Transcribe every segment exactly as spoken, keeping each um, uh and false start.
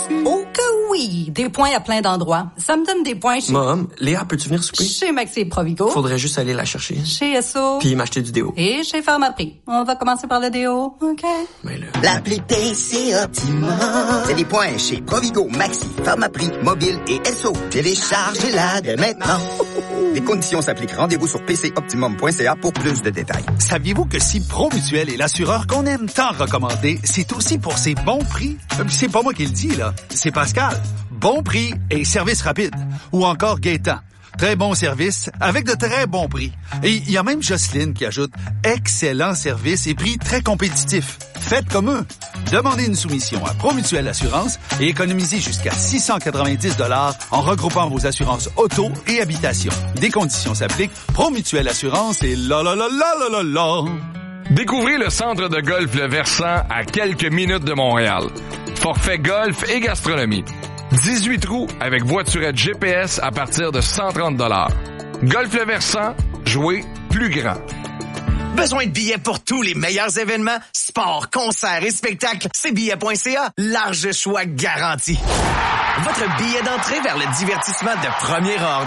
Oh que oui! Des points à plein d'endroits. Ça me donne des points chez... Mom, Léa, peux-tu venir souper? Chez Maxi et Provigo. Faudrait juste aller la chercher. Chez Esso. Puis m'acheter du déo. Et chez Pharmaprix. On va commencer par le déo, OK? Mais là... L'appli P C Optimum. C'est des points chez Provigo, Maxi, Pharmaprix, Mobile et Esso. Téléchargez-la dès maintenant. Les conditions s'appliquent. Rendez-vous sur p c optimum point c a pour plus de détails. Saviez-vous que si Promutuel est l'assureur qu'on aime tant recommander, c'est aussi pour ses bons prix? C'est pas moi qui le dis, là. C'est Pascal. Bon prix et service rapide. Ou encore Gaétan. Très bon service avec de très bons prix. Et il y a même Jocelyne qui ajoute excellent service et prix très compétitifs. Faites comme eux. Demandez une soumission à Promutuel Assurance et économisez jusqu'à six cent quatre-vingt-dix dollars en regroupant vos assurances auto et habitation. Des conditions s'appliquent. Promutuel Assurance et la la la la la la la. Découvrez le centre de golf Le Versant à quelques minutes de Montréal. Forfait golf et gastronomie. dix-huit trous avec voiturette G P S à partir de cent trente dollars. Golf Le Versant, jouer plus grand. Besoin de billets pour tous les meilleurs événements, sports, concerts et spectacles? C'est billets point c a. Large choix garanti. Votre billet d'entrée vers le divertissement de premier ordre.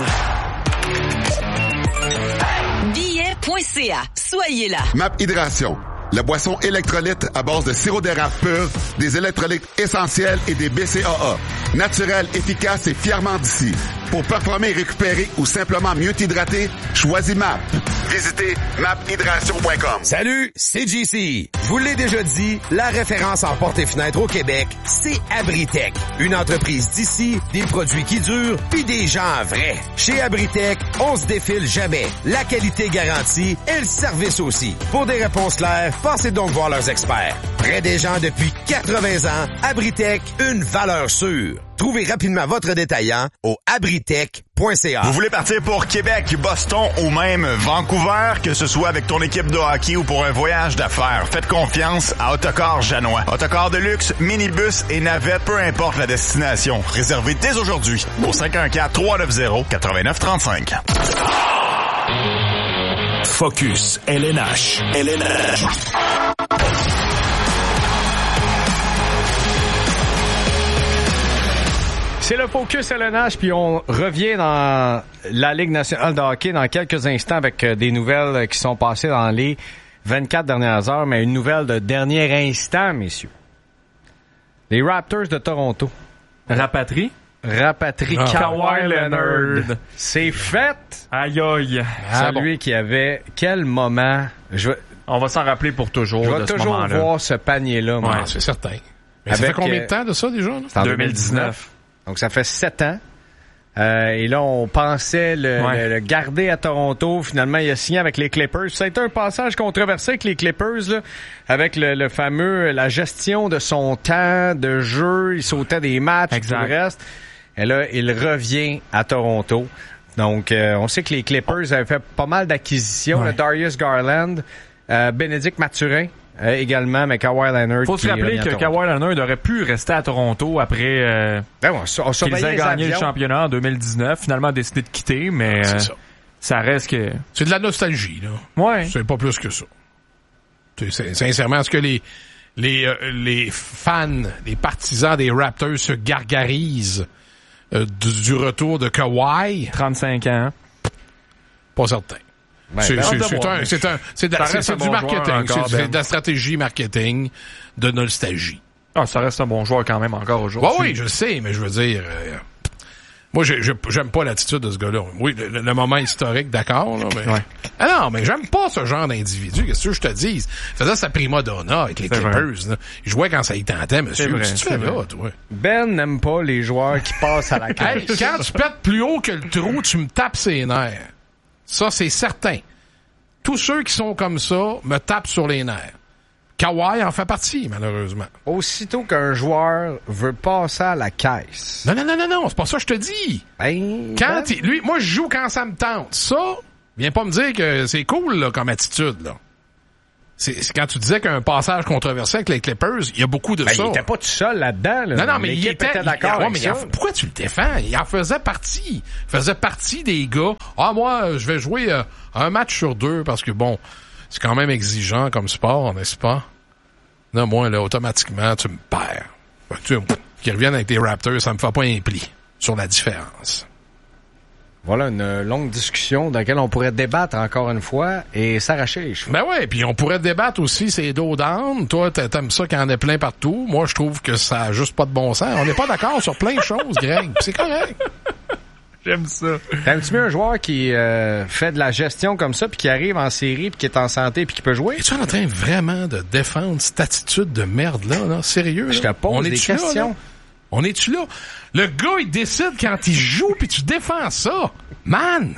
billets point c a. Soyez là. Map Hydration. La boisson électrolyte à base de sirop d'érable pur, des électrolytes essentiels et des B C A A. Naturel, efficace et fièrement d'ici. Pour performer, récupérer ou simplement mieux t'hydrater, choisis M A P. Visitez map hydration point com. Salut, c'est J C. Je vous l'ai déjà dit, la référence en portes et fenêtres au Québec, c'est Abritech. Une entreprise d'ici, des produits qui durent, puis des gens vrais. Chez Abritech, on se défile jamais. La qualité garantie et le service aussi. Pour des réponses claires, passez donc voir leurs experts. Près des gens depuis quatre-vingts ans, Abritech, une valeur sûre. Trouvez rapidement votre détaillant au abritech point c a. Vous voulez partir pour Québec, Boston ou même Vancouver, que ce soit avec ton équipe de hockey ou pour un voyage d'affaires, faites confiance à Autocar Janois. Autocar de luxe, minibus et navette, peu importe la destination. Réservez dès aujourd'hui au cinq un quatre, trois neuf zéro, neuf neuf trois cinq. Focus L N H. L N H. C'est le Focus L N H, puis on revient dans la Ligue nationale de hockey dans quelques instants avec des nouvelles qui sont passées dans les vingt-quatre dernières heures, mais une nouvelle de dernier instant, messieurs. Les Raptors de Toronto. Rapatrie? Rapatrie Ah. Kawhi Leonard. C'est fait! Aïe aïe. Ah, Celui bon. qui avait... Quel moment... Je... On va s'en rappeler pour toujours. Je vais de ce toujours moment-là. voir ce panier-là. Ouais, c'est certain. Mais ça fait combien de temps de ça, déjà? Là? C'est en deux mille dix-neuf. Donc, ça fait sept ans. Euh, et là, on pensait le, ouais. le, le garder à Toronto. Finalement, il a signé avec les Clippers. Ça a été un passage controversé avec les Clippers, là, avec le, le fameux, la gestion de son temps de jeu. Il sautait des matchs, exact. Tout le reste. Et là, il revient à Toronto. Donc, euh, on sait que les Clippers avaient fait pas mal d'acquisitions. Ouais. Le Darius Garland, euh, Bénédicte Mathurin. Euh, également, mais Kawhi Leonard. Faut se rappeler que Kawhi Leonard aurait pu rester à Toronto après euh, ben ouais, on, on qu'ils aient gagné avions. le championnat en deux mille dix-neuf. Finalement, a décidé de quitter, mais ah, euh, ça. ça reste que... C'est de la nostalgie, là. Ouais. C'est pas plus que ça. C'est, sincèrement, est-ce que les les euh, les fans, les partisans des Raptors se gargarisent euh, du, du retour de Kawhi? trente-cinq ans. Pas certain. Ben, c'est, ben, c'est, de c'est, un, c'est, un, c'est, de, c'est, c'est du marketing. Encore, c'est, ben. c'est de la stratégie marketing de nostalgie. Ah, ça reste un bon joueur quand même encore aujourd'hui. Ouais, oui, je sais, mais je veux dire... Euh, moi, je, je, j'aime pas l'attitude de ce gars-là. Oui, le, le moment historique, d'accord, là, mais... Ouais. Ah non, mais j'aime pas ce genre d'individu. Qu'est-ce que je te dis? Il faisait sa prima donna avec les c'est Clippers. Là. Il jouait quand ça y tentait, monsieur. C'est vrai, tu c'est fais vrai. là, toi? Ben n'aime pas les joueurs qui passent à la caisse. Hey, quand tu pètes plus haut que le trou, tu me tapes ses nerfs. Ça, c'est certain. Tous ceux qui sont comme ça me tapent sur les nerfs. Kawhi en fait partie, malheureusement. Aussitôt qu'un joueur veut passer à la caisse. Non, non, non, non, non, c'est pas ça que je te dis. Ben, quand ben... il, lui, moi, je joue quand ça me tente. Ça, viens pas me dire que c'est cool, là, comme attitude, là. C'est, c'est quand tu disais qu'un passage controversé avec les Clippers, il y a beaucoup de ben, ça. Il était pas tout seul là-dedans, là. Non, non, mais L'équipe il était, était d'accord. Il, avec ouais, ça. mais en, pourquoi tu le défends? Il en faisait partie. Il faisait partie des gars. Ah, moi, je vais jouer euh, un match sur deux parce que bon, c'est quand même exigeant comme sport, n'est-ce pas? Non, moi, là, automatiquement, tu me perds. Tu, Qu'il revienne avec les Raptors, ça me fait pas un pli sur la différence. Voilà une longue discussion dans laquelle on pourrait débattre encore une fois et s'arracher les cheveux. Ben ouais, puis on pourrait débattre aussi ces dos down. Toi, t'aimes ça qu'il y en ait plein partout. Moi, je trouve que ça a juste pas de bon sens. On n'est pas d'accord sur plein de choses, Greg. C'est correct. J'aime ça. T'aimes-tu mieux un joueur qui euh, fait de la gestion comme ça puis qui arrive en série puis qui est en santé puis qui peut jouer? Es-tu en train vraiment de défendre cette attitude de merde-là? Là? Sérieux? Là? Je te pose on des questions. Là, là? On est-tu là? Le gars, il décide quand il joue, puis tu défends ça. Man!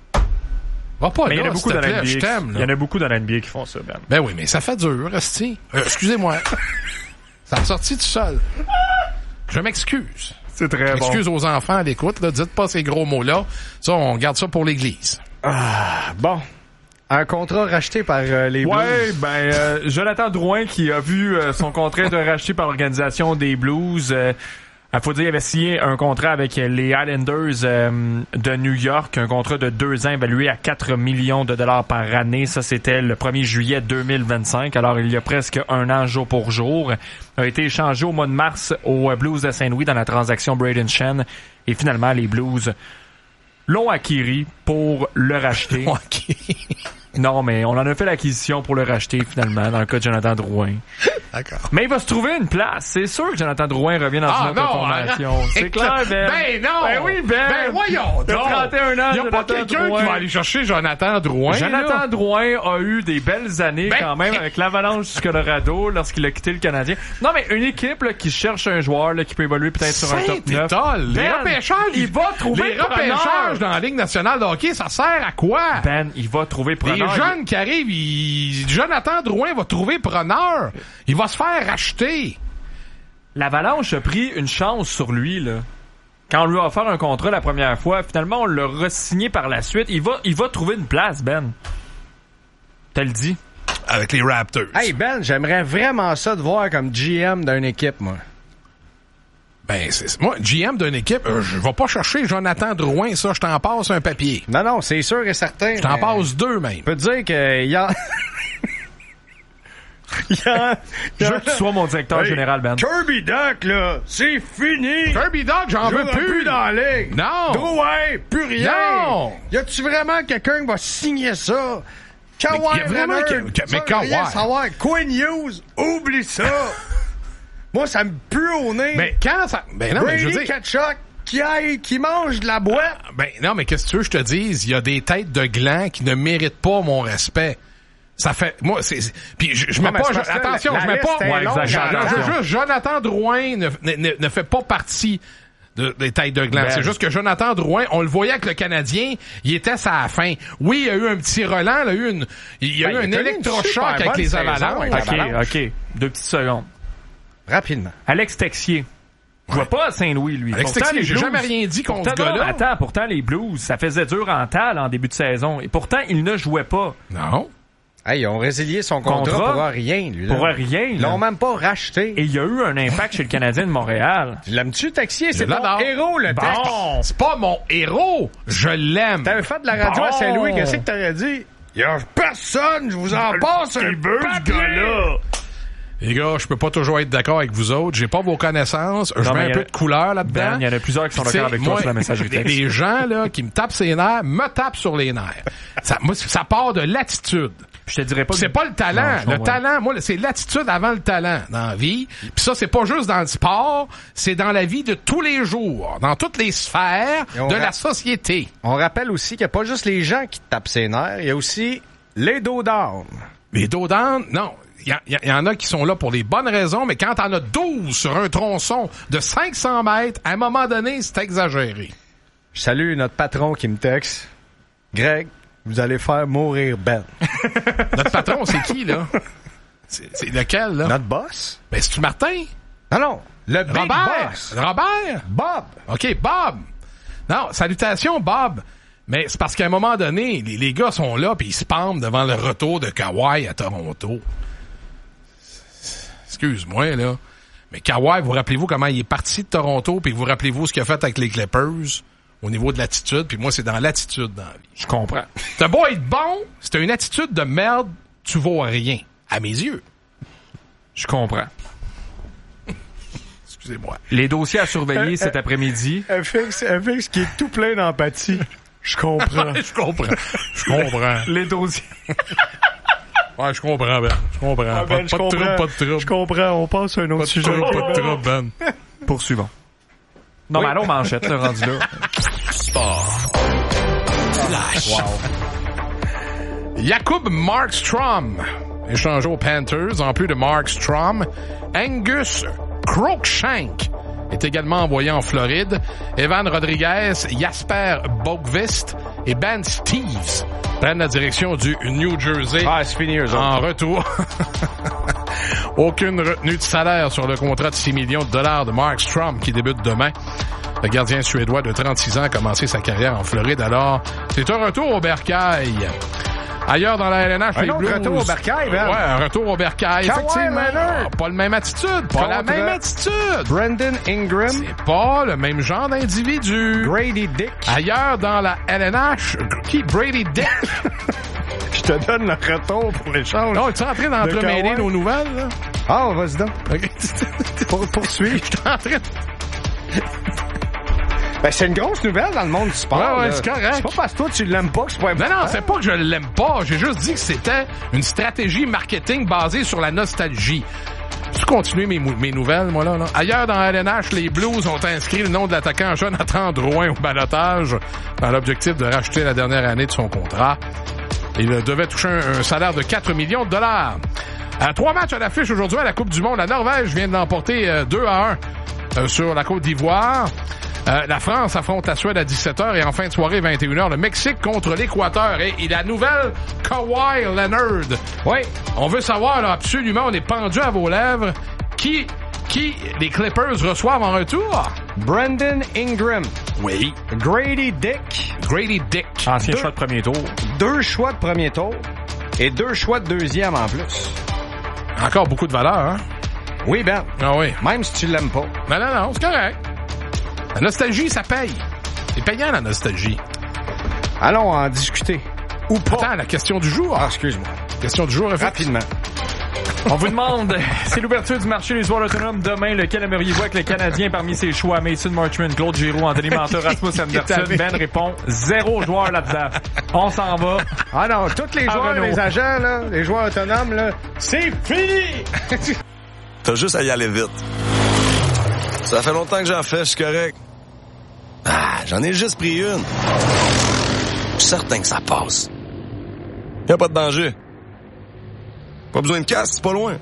Va pas mais là, il y en a beaucoup s'il te dans plaît, la N B A. Je t'aime. Il y en a beaucoup dans la N B A qui font ça, Ben. Ben oui, mais ça fait dur, resti. Euh, excusez-moi. Ça a sorti tout seul. Je m'excuse. C'est très bon. Excuse aux enfants à l'écoute, là. Dites pas ces gros mots-là. Ça, on garde ça pour l'église. Ah, bon. Un contrat racheté par euh, les Blues. Ouais, ben euh, Jonathan Drouin qui a vu euh, son contrat être racheté par l'organisation des Blues. Euh, Il faut dire, il avait signé un contrat avec les Islanders euh, de New York, un contrat de deux ans évalué à quatre millions de dollars par année. Ça, c'était le premier juillet deux mille vingt-cinq. Alors, il y a presque un an jour pour jour. A été échangé au mois de mars aux Blues de Saint-Louis dans la transaction Braden Shen. Et finalement, les Blues l'ont acquis pour le racheter. Non, mais on en a fait l'acquisition pour le racheter, finalement, dans le cas de Jonathan Drouin. D'accord. Mais il va se trouver une place. C'est sûr que Jonathan Drouin revient dans ah, une autre non, formation. Hein? C'est clair, Ben. Ben non! Ben oui, Ben! Ben voyons Il a donc! trente et un ans, Il n'y a pas Jonathan quelqu'un Drouin. qui va aller chercher Jonathan Drouin. Jonathan là. Drouin a eu des belles années Ben, quand même avec l'Avalanche du Colorado lorsqu'il a quitté le Canadien. Non, mais une équipe là, qui cherche un joueur là, qui peut évoluer peut-être sur un top neuf. Saint-Étoile, les Ben, repêchages, il va trouver les repêchages dans la Ligue nationale de hockey, ça sert à quoi? Ben, il va trouver preneur. Les jeunes qui arrivent, ils... Jonathan Drouin va trouver preneur. Il va se faire racheter. L'Avalanche a pris une chance sur lui, là. Quand on lui a offert un contrat la première fois, finalement, on l'a re-signé par la suite. Il va, il va trouver une place, Ben. T'as le dit. Avec les Raptors. Hey, Ben, j'aimerais vraiment ça de voir comme G M d'une équipe, moi. Ben, c'est moi, G M d'une équipe, euh, je vais pas chercher Jonathan Drouin, ça, je t'en passe un papier. Non, non, c'est sûr et certain. Je t'en mais... passe deux, même. Je peux te dire qu'il y a... Il y a, je veux que tu sois mon directeur hey, général, Ben. Kirby Duck, là, c'est fini! Kirby Duck, j'en veux plus! plus dans la ligue! Non! Drouin, plus rien! Non! Y a-tu vraiment quelqu'un qui va signer ça? Kawhi mais y a vraiment Leonard, que, mais Kawhi! Rien savoir. Quinn Hughes, oublie ça! Moi, ça me pue au nez! Mais quand ça... Ben non, Brady mais je veux dire... Tkachuk, qui aille, qui mange de la boîte! Ben non, mais qu'est-ce que tu veux que je te dise? Il y a des têtes de gland qui ne méritent pas mon respect. Ça fait, moi, c'est, puis je, je mets non, pas, je, que attention, la, je mets pas, ouais, je, je, je, juste, Jonathan Drouin ne, ne, ne fait pas partie de, des têtes de gland. Ben. C'est juste que Jonathan Drouin, on le voyait avec le Canadien, il était à la fin. Oui, il y a eu un petit relan, il y a eu une, il y a ben, eu un électrochoc avec les Avalanches. OK, OK. Deux petites secondes. Rapidement. Alex Texier. Je vois pas à Saint-Louis, lui. Alex pourtant, Texier, les j'ai Blues, jamais rien dit contre ce pourtant, gars-là. Attends, pourtant, les Blues, ça faisait dur en tal en début de saison. Et pourtant, il ne jouait pas. Non. Hey, ils ont résilié son contrat, contrat pour rien, lui. Là. Pour rien. Ils l'ont même pas racheté. Et il y a eu un impact chez le Canadien de Montréal. L'aimes-tu, Texier? C'est mon héros, le texte. Bon, c'est pas mon héros. Je l'aime. T'avais fait de la radio bon. à Saint-Louis, qu'est-ce que t'aurais dit? Il y a personne, je vous en passe un peu, ce gars-là. Les gars, je peux pas toujours être d'accord avec vous autres. J'ai pas vos connaissances. Je mets un peu de couleur là-dedans. Ben, il y en a plusieurs qui sont d'accord avec toi sur la messagerie texte. Les gens là qui me tapent ses nerfs me tapent sur les nerfs. Ça, moi, ça part de l'attitude. Je te dirais pas. C'est que... pas le talent. Non, le talent, moi, c'est l'attitude avant le talent dans la vie. Puis ça, c'est pas juste dans le sport, c'est dans la vie de tous les jours, dans toutes les sphères de ra- la société. On rappelle aussi qu'il n'y a pas juste les gens qui te tapent ses nerfs, il y a aussi les dos down. Les dos down, non. Il y, y, y en a qui sont là pour les bonnes raisons, mais quand t'en as douze sur un tronçon de cinq cents mètres, à un moment donné, c'est exagéré. Je salue notre patron qui me texte. Greg, vous allez faire mourir Ben. Notre patron, c'est qui, là? C'est, c'est lequel, là? Notre boss? Ben, c'est-tu Martin? Non, non. Le big Robert. boss. Robert? Bob. OK, Bob. Non, salutations, Bob. Mais c'est parce qu'à un moment donné, les, les gars sont là puis ils se pendent devant le retour de Kawhi à Toronto. Excuse-moi, là. Mais Kawhi, vous rappelez-vous comment il est parti de Toronto puis vous rappelez-vous ce qu'il a fait avec les Clippers au niveau de l'attitude, puis moi, c'est dans l'attitude dans la vie. Je comprends. T'as beau être bon, c'est une attitude de merde, tu vaux rien, à mes yeux. Je comprends. Excusez-moi. Les dossiers à surveiller Euh, cet euh, après-midi. F X, F X qui est tout plein d'empathie. Je comprends. Je comprends. Je comprends. Les dossiers. Ouais, je comprends, Ben. Je comprends. Ah, pas Ben, pas je de comprends. trouble, pas de trouble. Je comprends. On passe à un autre Pas de sujet. trouble, pas de trouble, Ben. Poursuivons. Non, Oui. mais allons manchette, le rendu là. Sport. Flash. Wow. Jacob Markstrom, échangé aux Panthers. En plus de Markstrom, Angus Cruikshank est également envoyé en Floride. Evan Rodriguez, Jasper Bogvist et Ben Steves prennent la direction du New Jersey. Ah, c'est fini, eux autres. En retour. Aucune retenue de salaire sur le contrat de six millions de dollars de Markstrom qui débute demain. Le gardien suédois de trente-six ans a commencé sa carrière en Floride, alors c'est un retour au bercail. Ailleurs dans la L N H, Un les autre Blues... retour au bercail, Ben. Ouais, un retour au bercail, Kawhi effectivement. Leonard. Pas le même attitude, pas la Contre même attitude. Brandon Ingram. C'est pas le même genre d'individu. Grady Dick. Ailleurs dans la L N H, qui? Brady Dick. Je te donne le retour pour l'échange. Non, es-tu en train d'entremêler Kawhi? nos nouvelles, là? Ah, vas-y donc. OK. Pour, poursuivre. Je suis en train de... Ben, c'est une grosse nouvelle dans le monde du sport. Ouais, ouais, là. c'est correct. C'est pas parce que toi, tu l'aimes pas que c'est pas Non, important. non, c'est pas que je l'aime pas. J'ai juste dit que c'était une stratégie marketing basée sur la nostalgie. Je continue mes, mou- mes nouvelles, moi, là, là. Ailleurs dans la L N H, les Blues ont inscrit le nom de l'attaquant Jonathan Drouin au balotage dans l'objectif de racheter la dernière année de son contrat. Il devait toucher un, un salaire de quatre millions de dollars. À trois matchs à l'affiche aujourd'hui à la Coupe du Monde. La Norvège vient de l'emporter euh, deux à un euh, sur la Côte d'Ivoire. Euh, la France affronte la Suède à dix-sept heures et en fin de soirée, vingt et une heures, le Mexique contre l'Équateur. Et, et la nouvelle, Kawhi Leonard. Oui, on veut savoir, là, absolument, on est pendu à vos lèvres. Qui, qui les Clippers reçoivent en retour? Brandon Ingram. Oui. Grady Dick. Grady Dick. Ancien Deux- choix de premier tour. Deux choix de premier tour et deux choix de deuxième en plus. Encore beaucoup de valeur, hein? Oui, Ben. Ah oui. Même si tu l'aimes pas. Non, non, non, c'est correct. La nostalgie, ça paye. C'est payant, la nostalgie. Allons en discuter. Ou pas. Attends, la question du jour. Ah, excuse-moi. Question du jour, Rapidement. On vous demande, c'est l'ouverture du marché des joueurs autonomes demain. Lequel aimeriez-vous avec les Canadiens parmi ses choix? Mason Marchment, Claude Giroux, Anthony Manta, Rasmus Anderson. Ben répond, zéro joueur là-dedans. On s'en va. Ah non, tous les À joueurs, Renault. les agents, là, les joueurs autonomes, là, c'est fini! T'as juste à y aller vite. Ça fait longtemps que j'en fais, je suis correct. Ah, j'en ai juste pris une. Je suis certain que ça passe. Y a pas de danger. Pas besoin de casse, c'est pas loin.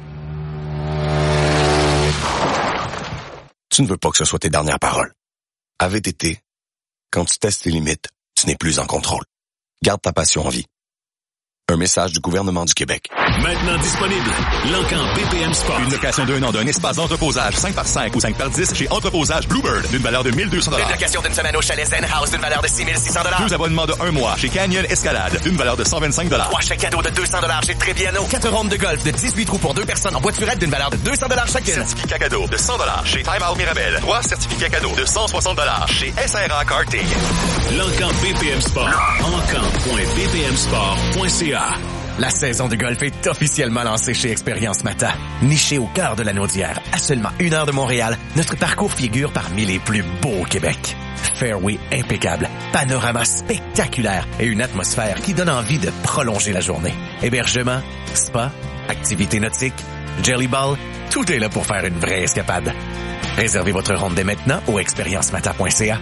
Tu ne veux pas que ce soit tes dernières paroles. À V T T, quand tu testes tes limites, tu n'es plus en contrôle. Garde ta passion en vie. Un message du gouvernement du Québec. Maintenant disponible, L'Encan B P M Sport. Une location d'un an d'un espace d'entreposage cinq par cinq ou cinq par dix chez Entreposage Bluebird d'une valeur de mille deux cents dollars. Une location d'une semaine au chalet Zen House d'une valeur de six mille six cents dollars. Deux abonnements de un mois chez Canyon Escalade d'une valeur de cent vingt-cinq dollars. Trois chèques cadeaux de deux cents dollars chez Trébiano. Quatre rondes de golf de dix-huit trous pour deux personnes en voiturette d'une valeur de deux cents dollars chacune. Certificat cadeau de cent dollars chez Time Out Mirabel. Trois certificats cadeaux de cent soixante dollars chez S R A Karting. L'Encan B P M Sport. encan point b p m sport point c a. La saison de golf est officiellement lancée chez Expérience Mata. Niché au cœur de la Naudière, à seulement une heure de Montréal, notre parcours figure parmi les plus beaux au Québec. Fairway impeccable, panorama spectaculaire et une atmosphère qui donne envie de prolonger la journée. Hébergement, spa, activités nautiques, jelly ball, tout est là pour faire une vraie escapade. Réservez votre ronde dès maintenant au expérience mata point c a.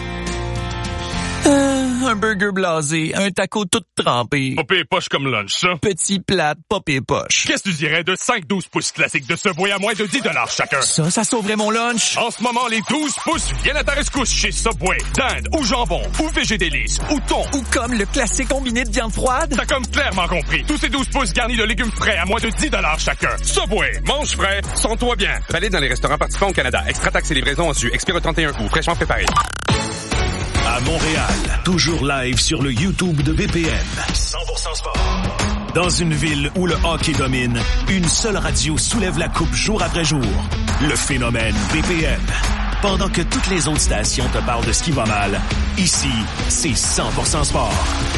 Euh, un burger blasé, un taco tout trempé. Pas pire poche comme lunch, ça. Petit plate, pas pire poche. Qu'est-ce que tu dirais de cinq douze pouces classiques de Subway à moins de dix dollars chacun? Ça, ça sauverait mon lunch. En ce moment, les douze pouces viennent à ta rescousse chez Subway. Dinde ou jambon ou végé délice ou thon. Ou comme le classique combiné de viande froide. T'as comme clairement compris. Tous ces douze pouces garnis de légumes frais à moins de dix dollars chacun. Subway, mange frais, sens-toi bien. Valide dans les restaurants participants au Canada. Extra taxes et livraison en su. Expire au trente et un août. Fraîchement préparé. À Montréal, toujours live sur le YouTube de B P M. cent pour cent sport. Dans une ville où le hockey domine, une seule radio soulève la coupe jour après jour. Le phénomène B P M. Pendant que toutes les autres stations te parlent de ce qui va mal, ici, c'est cent pour cent sport.